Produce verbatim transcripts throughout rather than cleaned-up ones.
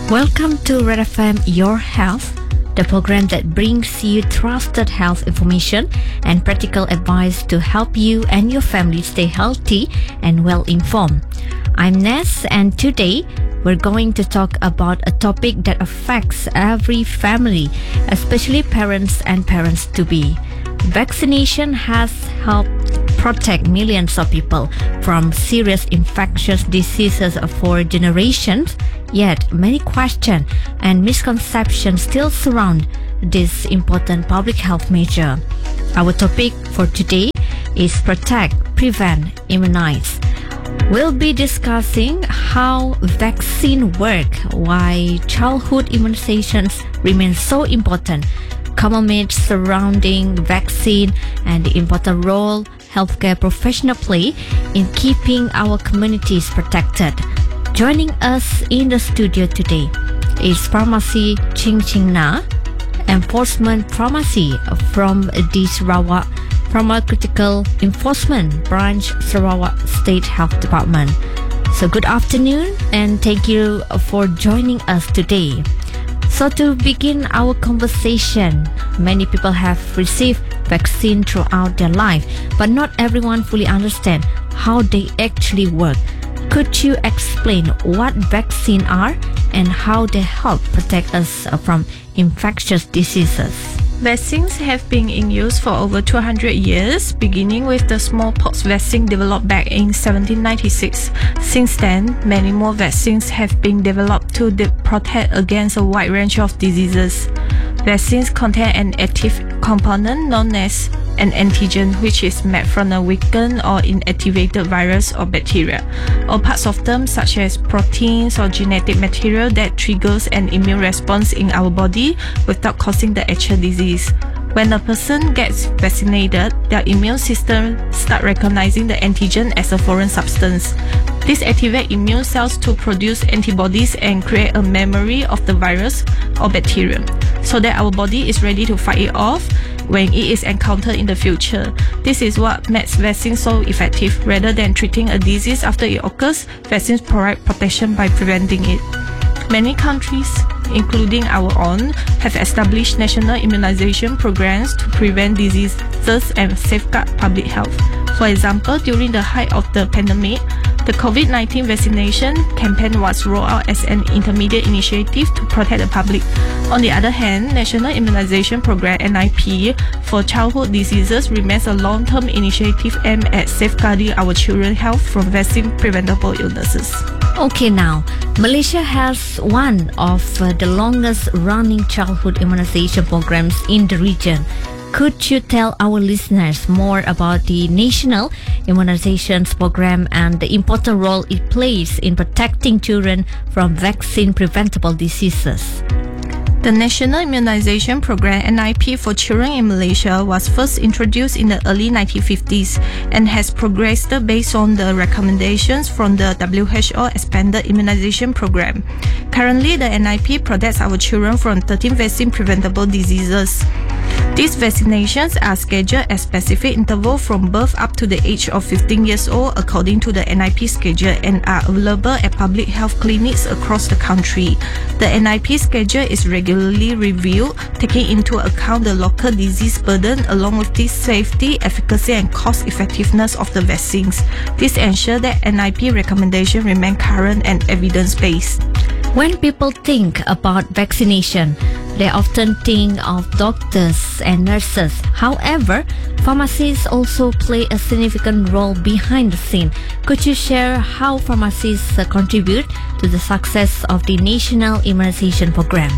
Welcome to Red F M Your Health, the program that brings you trusted health information and practical advice to help you and your family stay healthy and well informed. I'm Ness, and today we're going to talk about a topic that affects every family, especially parents and parents-to-be. Vaccination has helped protect millions of people from serious infectious diseases for generations, yet many questions and misconceptions still surround this important public health measure. Our topic for today is Protect, Prevent, Immunize. We'll be discussing how vaccine work, why childhood immunizations remain so important, common myths surrounding vaccine, and the important role healthcare professionals play in keeping our communities protected. Joining us in the studio today is Pharmacy Ching Ching Na, Enforcement Pharmacy from the Sarawak Pharmaceutical Enforcement Branch, Sarawak State Health Department. So good afternoon and thank you for joining us today. So to begin our conversation, many people have received vaccine throughout their life, but not everyone fully understands how they actually work. Could you explain what vaccines are and how they help protect us from infectious diseases? Vaccines have been in use for over two hundred years, beginning with the smallpox vaccine developed back in seventeen ninety-six. Since then, many more vaccines have been developed to de- protect against a wide range of diseases. Vaccines contain an active component known as an antigen, which is made from a weakened or inactivated virus or bacteria, or parts of them such as proteins or genetic material that triggers an immune response in our body without causing the actual disease. When a person gets vaccinated, their immune system starts recognizing the antigen as a foreign substance. This activates immune cells to produce antibodies and create a memory of the virus or bacteria, so that our body is ready to fight it off when it is encountered in the future. This is what makes vaccines so effective. Rather than treating a disease after it occurs, vaccines provide protection by preventing it. Many countries, including our own, have established national immunization programs to prevent diseases and safeguard public health. For example, during the height of the pandemic, the COVID nineteen vaccination campaign was rolled out as an intermediate initiative to protect the public. On the other hand, National Immunization Program N I P for childhood diseases remains a long-term initiative aimed at safeguarding our children's health from vaccine-preventable illnesses. Okay, now, Malaysia has one of uh, the longest-running childhood immunization programs in the region. Could you tell our listeners more about the National Immunizations Program and the important role it plays in protecting children from vaccine-preventable diseases? The National Immunization Program N I P for children in Malaysia was first introduced in the early nineteen fifties and has progressed based on the recommendations from the W H O Expanded Immunization Program. Currently, the N I P protects our children from thirteen vaccine-preventable diseases. These vaccinations are scheduled at specific intervals from birth up to the age of fifteen years old according to the N I P schedule and are available at public health clinics across the country. The N I P schedule is regularly reviewed, taking into account the local disease burden along with the safety, efficacy and cost effectiveness of the vaccines. This ensures that N I P recommendations remain current and evidence-based. When people think about vaccination, they often think of doctors and nurses. However, pharmacists also play a significant role behind the scene. Could you share how pharmacists uh, contribute to the success of the National Immunization Program?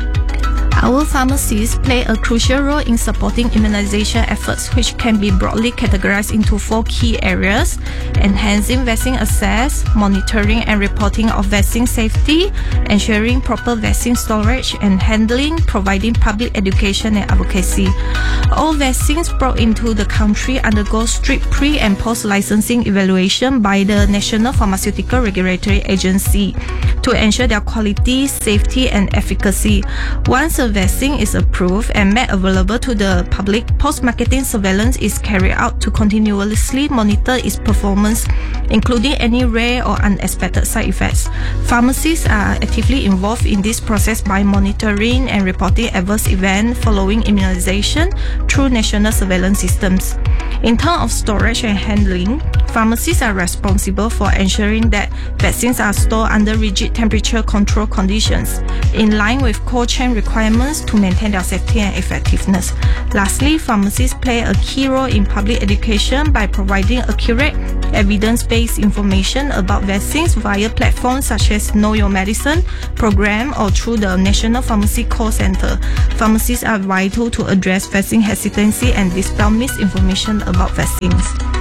Our pharmacists play a crucial role in supporting immunization efforts, which can be broadly categorized into four key areas: enhancing vaccine access, monitoring and reporting of vaccine safety, ensuring proper vaccine storage, and handling, providing public education and advocacy. All vaccines brought into the country undergo strict pre- and post-licensing evaluation by the National Pharmaceutical Regulatory Agency to ensure their quality, safety, and efficacy. Once a vaccine is approved and made available to the public, post-marketing surveillance is carried out to continuously monitor its performance, including any rare or unexpected side effects. Pharmacists are actively involved in this process by monitoring and reporting adverse events following immunization through national surveillance systems. In terms of storage and handling, pharmacists are responsible for ensuring that vaccines are stored under rigid temperature control conditions, in line with cold chain requirements to maintain their safety and effectiveness. Lastly, pharmacists play a key role in public education by providing accurate, evidence-based information about vaccines via platforms such as Know Your Medicine program or through the National Pharmacy Call Center. Pharmacists are vital to address vaccine hesitancy and dispel misinformation about vaccines.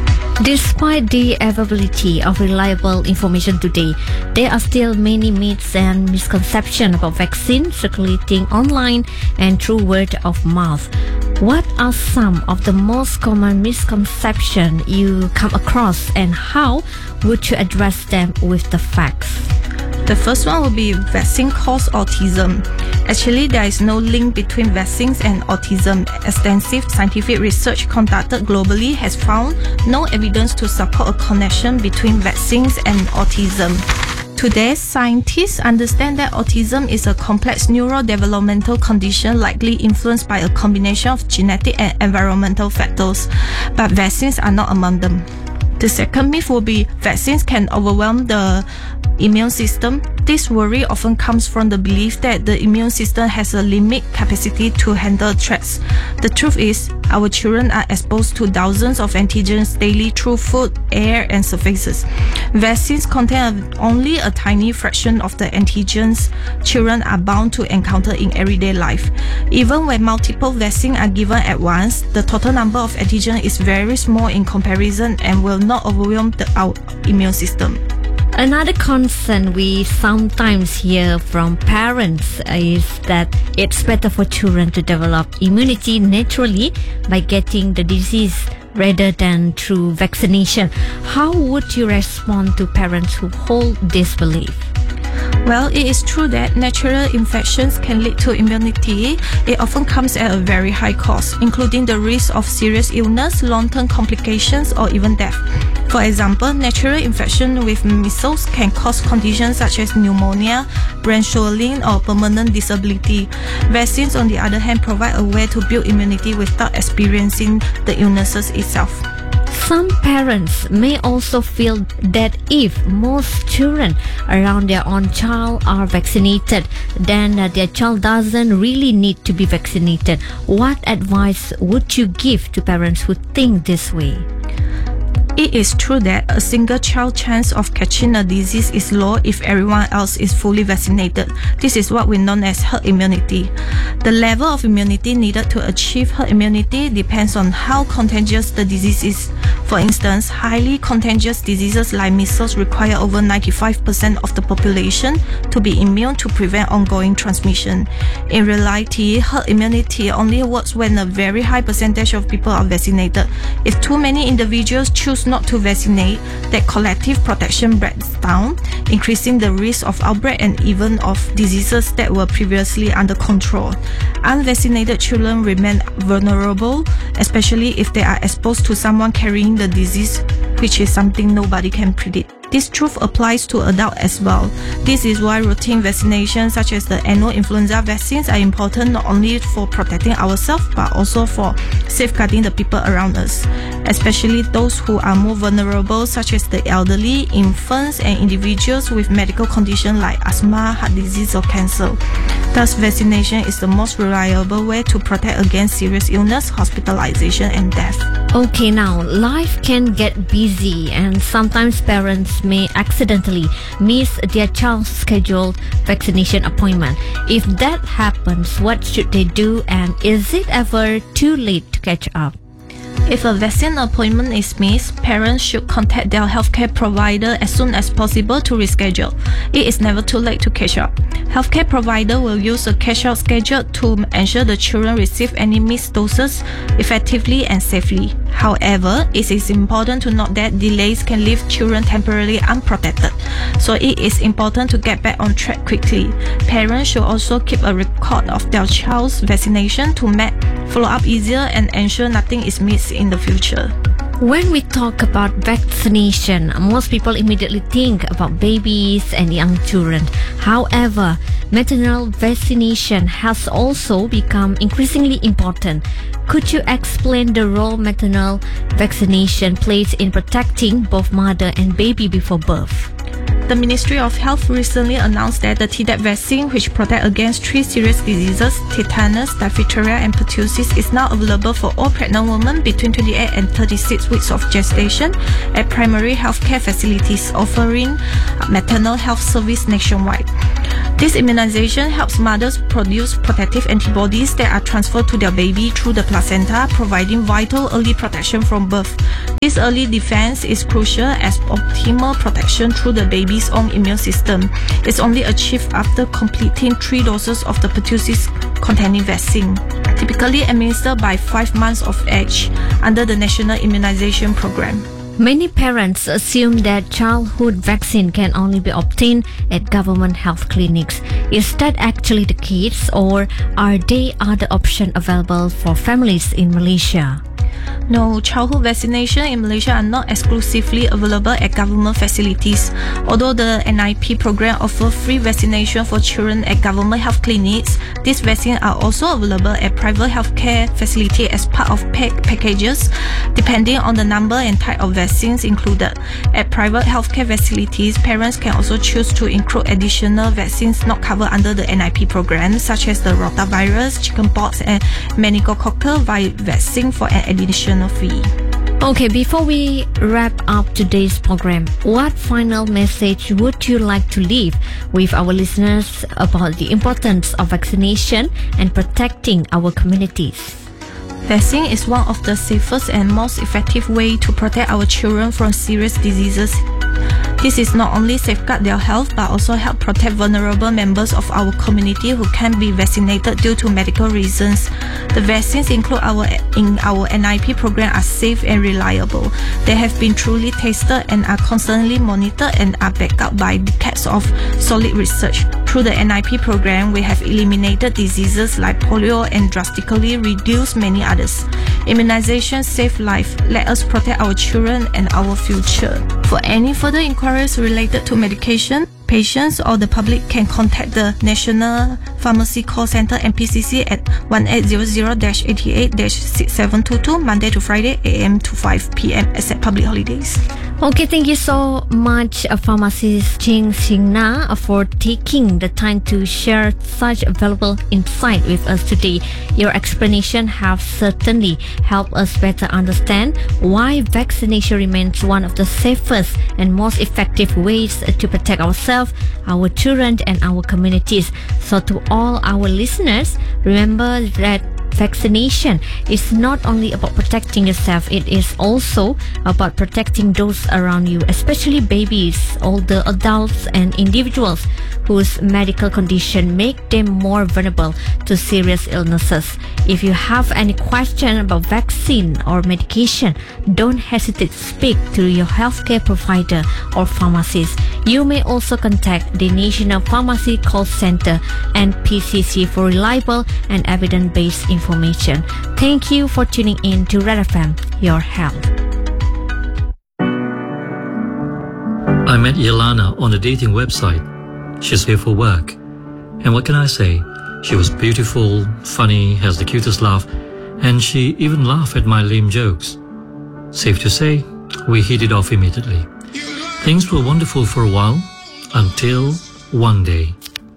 Despite the availability of reliable information today, there are still many myths and misconceptions about vaccines circulating online and through word of mouth. What are some of the most common misconceptions you come across, and how would you address them with the facts? The first one will be vaccine cause autism. Actually, there is no link between vaccines and autism. Extensive scientific research conducted globally has found no evidence to support a connection between vaccines and autism. Today, scientists understand that autism is a complex neurodevelopmental condition likely influenced by a combination of genetic and environmental factors, but vaccines are not among them. The second myth will be vaccines can overwhelm the immune system. This worry often comes from the belief that the immune system has a limited capacity to handle threats. The truth is, our children are exposed to thousands of antigens daily through food, air, and surfaces. Vaccines contain only a tiny fraction of the antigens children are bound to encounter in everyday life. Even when multiple vaccines are given at once, the total number of antigens is very small in comparison and will not overwhelm the, our immune system. Another concern we sometimes hear from parents is that it's better for children to develop immunity naturally by getting the disease rather than through vaccination. How would you respond to parents who hold this belief? Well, it is true that natural infections can lead to immunity. It often comes at a very high cost, including the risk of serious illness, long-term complications, or even death. For example, natural infection with measles can cause conditions such as pneumonia, brain swelling, or permanent disability. Vaccines, on the other hand, provide a way to build immunity without experiencing the illnesses itself. Some parents may also feel that if most children around their own child are vaccinated, then uh, their child doesn't really need to be vaccinated. What advice would you give to parents who think this way? It is true that a single child's chance of catching a disease is low if everyone else is fully vaccinated. This is what we know as herd immunity. The level of immunity needed to achieve herd immunity depends on how contagious the disease is. For instance, highly contagious diseases like measles require over ninety-five percent of the population to be immune to prevent ongoing transmission. In reality, herd immunity only works when a very high percentage of people are vaccinated. If too many individuals choose not to vaccinate, that collective protection breaks down, increasing the risk of outbreak and even of diseases that were previously under control. Unvaccinated children remain vulnerable, especially if they are exposed to someone carrying the disease, which is something nobody can predict. This truth applies to adults as well. This is why routine vaccinations such as the annual influenza vaccines are important not only for protecting ourselves but also for safeguarding the people around us, especially those who are more vulnerable such as the elderly, infants, and individuals with medical conditions like asthma, heart disease, or cancer. Thus, vaccination is the most reliable way to protect against serious illness, hospitalization, and death. Okay, now life can get busy and sometimes parents may accidentally miss their child's scheduled vaccination appointment. If that happens, what should they do, and is it ever too late to catch up? If a vaccine appointment is missed, parents should contact their healthcare provider as soon as possible to reschedule. It is never too late to catch up. Healthcare provider will use a catch-up schedule to ensure the children receive any missed doses effectively and safely. However, it is important to note that delays can leave children temporarily unprotected, so it is important to get back on track quickly. Parents should also keep a record of their child's vaccination to make follow-up easier and ensure nothing is missed in the future. When we talk about vaccination, most people immediately think about babies and young children. However, maternal vaccination has also become increasingly important. Could you explain the role maternal vaccination plays in protecting both mother and baby before birth? The Ministry of Health recently announced that the Tdap vaccine, which protects against three serious diseases, tetanus, diphtheria, and pertussis, is now available for all pregnant women between twenty-eight and thirty-six weeks of gestation at primary healthcare facilities offering maternal health service nationwide. This immunization helps mothers produce protective antibodies that are transferred to their baby through the placenta, providing vital early protection from birth. This early defense is crucial as optimal protection through the baby's own immune system is only achieved after completing three doses of the pertussis-containing vaccine, typically administered by five months of age under the National Immunization Program. Many parents assume that childhood vaccine can only be obtained at government health clinics. Is that actually the case, or are there other options available for families in Malaysia? No, childhood vaccination in Malaysia are not exclusively available at government facilities. Although the N I P program offers free vaccination for children at government health clinics, these vaccines are also available at private healthcare facilities as part of pack packages, depending on the number and type of vaccines included. At private healthcare facilities, parents can also choose to include additional vaccines not covered under the N I P program, such as the rotavirus, chickenpox, and meningococcal vaccine for an additional fee. Okay, before we wrap up today's program, what final message would you like to leave with our listeners about the importance of vaccination and protecting our communities? Vaccine is one of the safest and most effective ways to protect our children from serious diseases. This is not only safeguard their health but also help protect vulnerable members of our community who can be vaccinated due to medical reasons. The vaccines include our in our N I P program are safe and reliable. They have been truly tested and are constantly monitored and are backed up by decades of solid research. Through the N I P program, we have eliminated diseases like polio and drastically reduced many others. Immunization saves lives. Let us protect our children and our future. For any further inquiries related to medication, patients or the public can contact the National Pharmacy Call Center N P C C at one eight hundred dash eighty-eight dash six seven two two Monday to Friday eight a m to five p m except public holidays. Okay, thank you so much, uh, pharmacist Ching Sing Na, uh, for taking the time to share such valuable insight with us today. Your explanation have certainly helped us better understand why vaccination remains one of the safest and most effective ways to protect ourselves, our children, and our communities. So to all our listeners, remember that vaccination is not only about protecting yourself, it is also about protecting those around you, especially babies, older adults, and individuals whose medical condition make them more vulnerable to serious illnesses. If you have any question about vaccine or medication, don't hesitate to speak to your healthcare provider or pharmacist. You may also contact the National Pharmacy Call Center N P C C for reliable and evidence-based information. Thank you for tuning in to Red F M, your health. I met Yelana on a dating website. She's here for work. And what can I say? She was beautiful, funny, has the cutest laugh, and she even laughed at my lame jokes. Safe to say, we hit it off immediately. Things were wonderful for a while, until one day.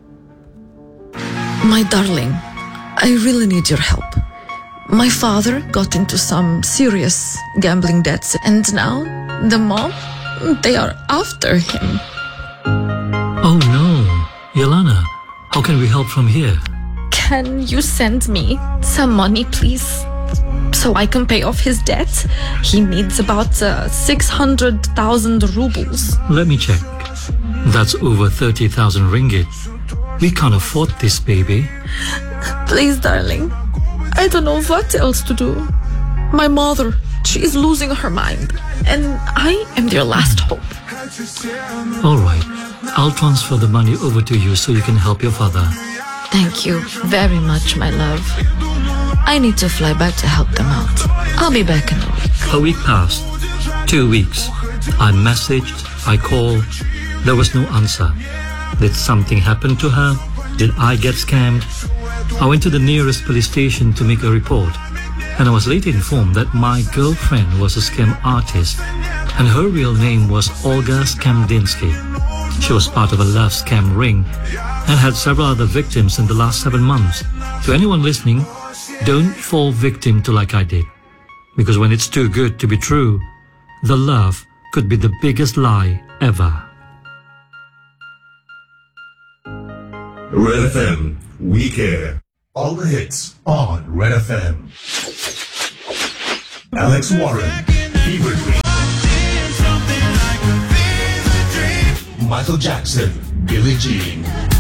My darling, I really need your help. My father got into some serious gambling debts, and now the mob, they are after him. Oh no, Yelana, how can we help from here? Can you send me some money, please? So I can pay off his debt. He needs about uh, six hundred thousand rubles. Let me check. That's over thirty thousand ringgit. We can't afford this, baby. Please, darling. I don't know what else to do. My mother She is losing her mind, and I am their last hope. All right. I'll transfer the money over to you so you can help your father. Thank you very much, my love. I need to fly back to help them out. I'll be back in a week. A week passed. Two weeks. I messaged, I called. There was no answer. Did something happen to her? Did I get scammed? I went to the nearest police station to make a report, and I was later informed that my girlfriend was a scam artist, and her real name was Olga Skamdinsky. She was part of a love scam ring and had several other victims in the last seven months. To anyone listening, don't fall victim to like I did. Because when it's too good to be true, the love could be the biggest lie ever. Red F M, we care. All the hits on Red F M. Alex Warren, Fever Dream. Michael Jackson, Billie Jean.